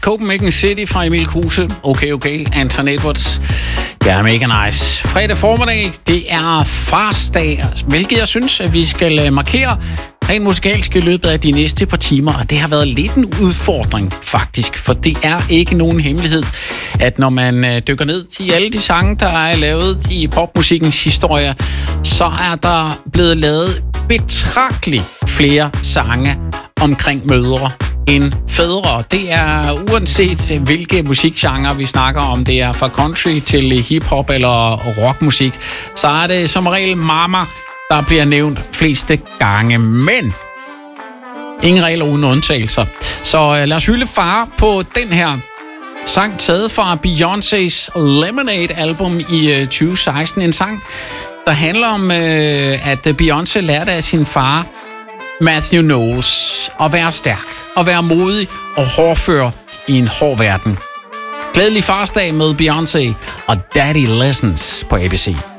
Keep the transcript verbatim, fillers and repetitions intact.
Copenhagen City fra Emil Kruse. Okay, okay. Anton Edwards. Ja, mega nice. Fredag formiddag, det er farsdag, hvilket jeg synes, at vi skal markere rent musikalsk i løbet af de næste par timer. Og det har været lidt en udfordring, faktisk. For det er ikke nogen hemmelighed, at når man dykker ned til alle de sange, der er lavet i popmusikkens historie, så er der blevet lavet betragteligt flere sange omkring mødre end fædre. Det er uanset hvilke musikgenre vi snakker om, det er fra country til hiphop eller rockmusik, så er det som regel mama, der bliver nævnt fleste gange. Men ingen regler uden undtagelser. Så lad os hylde far på den her sang taget fra Beyoncé's Lemonade-album i tyve seksten. En sang, der handler om, at Beyoncé lærte af sin far, Matthew Knowles, at være stærk, at være modig og hårdfør i en hård verden. Glædelig farsdag med Beyoncé og Daddy Lessons på A B C.